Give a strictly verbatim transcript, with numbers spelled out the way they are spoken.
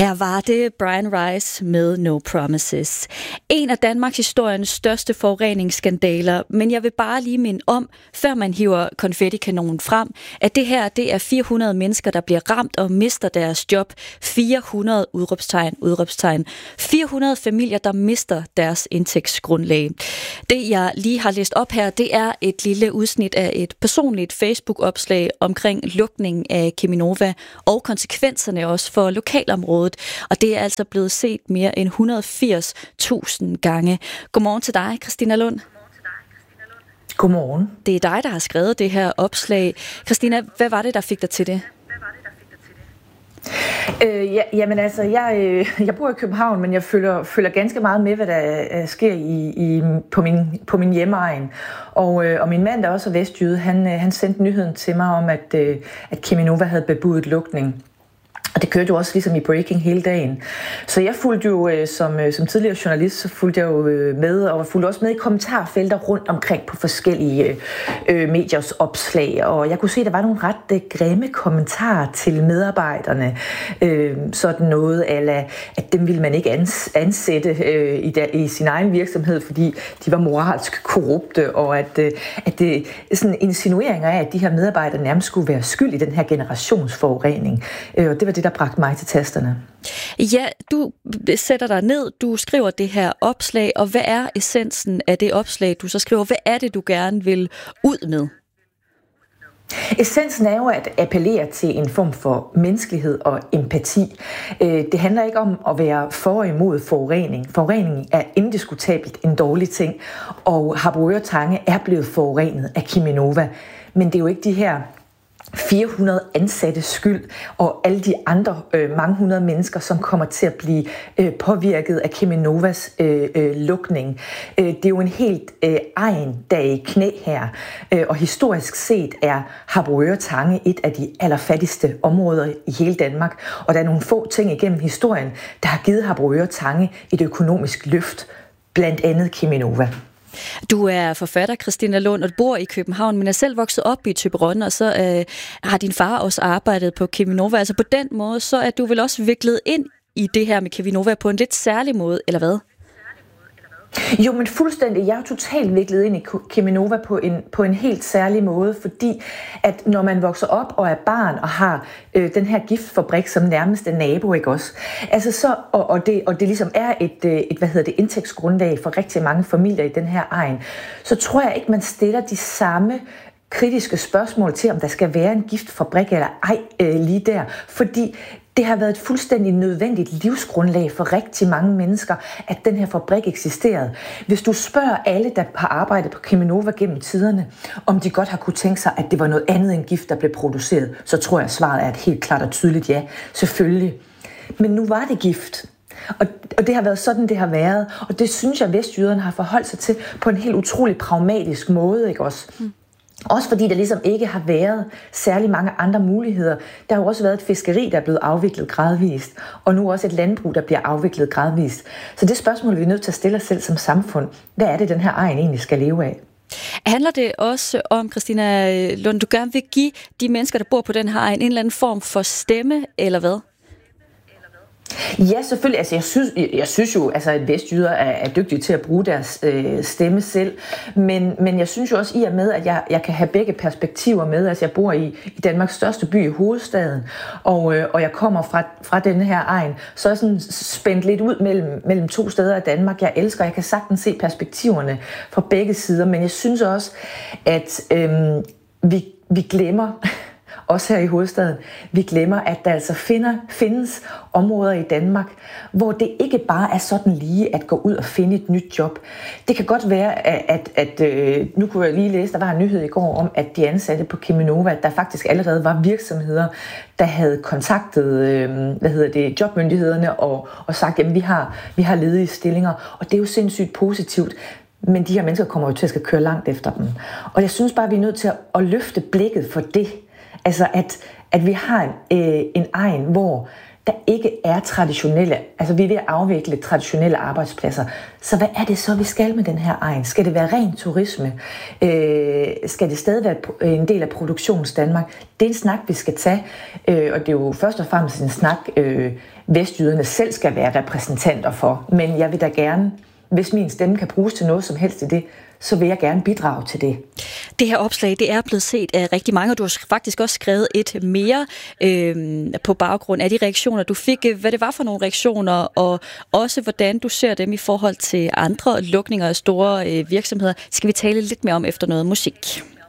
Her var det Brian Rice med No Promises. En af Danmarks historiens største forureningsskandaler, men jeg vil bare lige minde om, før man hiver konfettikanonen frem, at det her det er fire hundrede mennesker, der bliver ramt og mister deres job. fire hundrede udråbstegn, udråbstegn. fire hundrede familier, der mister deres indtægtsgrundlag. Det, jeg lige har læst op her, det er et lille udsnit af et personligt Facebook-opslag omkring lukningen af Cheminova og konsekvenserne også for lokalområdet. Og det er altså blevet set mere end et hundrede og firs tusind gange. Godmorgen til dig, Christina Lund. Godmorgen. Det er dig, der har skrevet det her opslag. Christina, hvad var det, der fik dig til det? Øh, ja, jamen altså, jeg, øh, jeg bor i København, men jeg følger, følger ganske meget med, hvad der øh, sker i, i, på, min, på min hjemmeegn. Og, øh, og min mand, der også er vestjyde, han, øh, han sendte nyheden til mig om, at, øh, at Cheminova havde bebudet lukning. Og det kørte jo også ligesom i breaking hele dagen. Så jeg fulgte jo som, som tidligere journalist, så fulgte jeg jo med, og fulgte også med i kommentarfelter rundt omkring på forskellige øh, mediers opslag. Og jeg kunne se, at der var nogle ret øh, grimme kommentarer til medarbejderne. Øh, sådan noget ala, at dem ville man ikke ans- ansætte øh, i, der, i sin egen virksomhed, fordi de var moralsk korrupte, og at, øh, at det sådan insinueringer af, at de her medarbejdere nærmest skulle være skyld i den her generationsforurening. Øh, og det var det, der bragte mig til tasterne. Ja, du sætter dig ned, du skriver det her opslag, og hvad er essensen af det opslag, du så skriver? Hvad er det, du gerne vil ud med? Essensen er jo at appellere til en form for menneskelighed og empati. Det handler ikke om at være for og imod forurening. Forurening er indiskutabelt en dårlig ting, og Harboøre Tange er blevet forurenet af Cheminova. Men det er jo ikke de her fire hundrede ansatte skyld, og alle de andre øh, mange hundrede mennesker, som kommer til at blive øh, påvirket af Cheminovas øh, øh, lukning. Øh, det er jo en helt øh, egen, der er i knæ her, øh, og historisk set er Harboøre Tange et af de allerfattigste områder i hele Danmark, og der er nogle få ting igennem historien, der har givet Harboøre Tange et økonomisk løft, blandt andet Cheminova. Du er forfatter, Christina Lund, og du bor i København, men er selv vokset op i Thyborøn, og så øh, har din far også arbejdet på Cheminova. Altså på den måde, så er du vel også viklet ind i det her med Cheminova på en lidt særlig måde, eller hvad? Jo, men fuldstændig. Jeg er totalt viklet ind i Cheminova på en, på en helt særlig måde, fordi at når man vokser op og er barn og har øh, den her giftfabrik som nærmeste nabo, ikke også? Altså så, og, og, det, og det ligesom er et, et, hvad hedder det, indtægtsgrundlag for rigtig mange familier i den her egen, så tror jeg ikke, man stiller de samme kritiske spørgsmål til, om der skal være en giftfabrik eller ej øh, lige der, fordi det har været et fuldstændig nødvendigt livsgrundlag for rigtig mange mennesker, at den her fabrik eksisterede. Hvis du spørger alle, der har arbejdet på Cheminova gennem tiderne, om de godt har kunne tænke sig, at det var noget andet end gift, der blev produceret, så tror jeg, at svaret er et helt klart og tydeligt ja, selvfølgelig. Men nu var det gift. Og, og det har været sådan, det har været. Og det synes jeg, vestjyderne har forholdt sig til på en helt utrolig pragmatisk måde, ikke også? Mm. Også fordi der ligesom ikke har været særlig mange andre muligheder. Der har jo også været et fiskeri, der er blevet afviklet gradvist, og nu også et landbrug, der bliver afviklet gradvist. Så det spørgsmål, vi er nødt til at stille os selv som samfund, hvad er det, den her egen egentlig skal leve af? Handler det også om, Christina Lund, du gerne vil give de mennesker, der bor på den her egen, en eller anden form for stemme, eller hvad? Ja, selvfølgelig. Altså, jeg, synes, jeg, jeg synes jo, altså, at vestjyder er, er dygtige til at bruge deres øh, stemme selv, men, men jeg synes jo også i og med, at jeg, jeg kan have begge perspektiver med. Altså, jeg bor i, i Danmarks største by, i hovedstaden, og, øh, og jeg kommer fra, fra denne her egen, så er jeg sådan spændt lidt ud mellem, mellem to steder af Danmark. Jeg elsker, jeg kan sagtens se perspektiverne fra begge sider, men jeg synes også, at øh, vi, vi glemmer... også her i hovedstaden, vi glemmer, at der altså finder, findes områder i Danmark, hvor det ikke bare er sådan lige at gå ud og finde et nyt job. Det kan godt være, at, at, at øh, nu kunne jeg lige læse, der var en nyhed i går om, at de ansatte på Cheminova, at der faktisk allerede var virksomheder, der havde kontaktet øh, hvad hedder det, jobmyndighederne og, og sagt, jamen vi har, vi har ledige stillinger, og det er jo sindssygt positivt. Men de her mennesker kommer jo til at skal køre langt efter dem. Og jeg synes bare, vi er nødt til at, at løfte blikket for det. Altså, at, at vi har en, øh, en egen, hvor der ikke er traditionelle, altså vi er ved at afvikle traditionelle arbejdspladser. Så hvad er det så, vi skal med den her egen? Skal det være ren turisme? Øh, skal det stadig være en del af produktions Danmark? Det er en snak, vi skal tage, øh, og det er jo først og fremmest en snak, øh, vestjyderne selv skal være repræsentanter for. Men jeg vil da gerne, hvis min stemme kan bruges til noget som helst i det, så vil jeg gerne bidrage til det. Det her opslag, det er blevet set af rigtig mange, og du har faktisk også skrevet et mere øh, på baggrund af de reaktioner, du fik. Hvad det var for nogle reaktioner, og også hvordan du ser dem i forhold til andre lukninger af store øh, virksomheder, skal vi tale lidt mere om efter noget musik.